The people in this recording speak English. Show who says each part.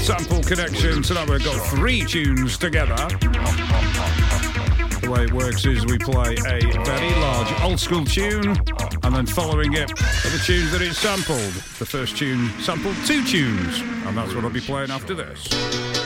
Speaker 1: sample connection. Tonight we've got 3 tunes together. The way it works is we play a very large old school tune and then following it are the tunes that it's sampled. The first tune sampled 2 tunes, and that's what I'll be playing after this.